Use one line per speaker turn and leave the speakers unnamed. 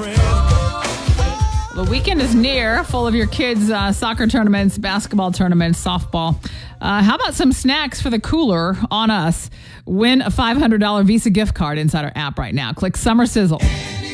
The weekend is near, full of your kids' soccer tournaments, basketball tournaments, softball. How about some snacks for the cooler on us? Win a $500 Visa gift card inside our app right now. Click Summer Sizzle.